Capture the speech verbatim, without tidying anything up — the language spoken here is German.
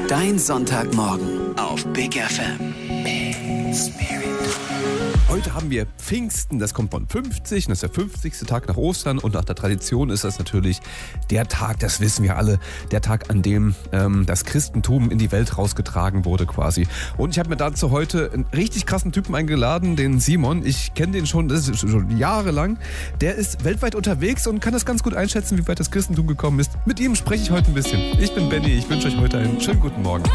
Dein Sonntagmorgen auf Big F M. Big Spirit. Heute haben wir Pfingsten, das kommt von fünfzig, das ist der fünfzigste Tag nach Ostern und nach der Tradition ist das natürlich der Tag, das wissen wir alle, der Tag, an dem ähm, das Christentum in die Welt rausgetragen wurde quasi. Und ich habe mir dazu heute einen richtig krassen Typen eingeladen, den Simon. Ich kenne den schon, das ist schon jahrelang. Der ist weltweit unterwegs und kann das ganz gut einschätzen, wie weit das Christentum gekommen ist. Mit ihm spreche ich heute ein bisschen. Ich bin Benny, ich wünsche euch heute einen schönen guten Morgen.